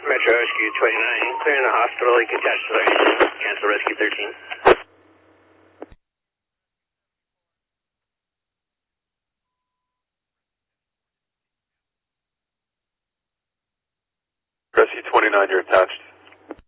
Metro Rescue 29, clearing the hospital, you can catch the cancel Rescue 13. Rescue 29, you're attached.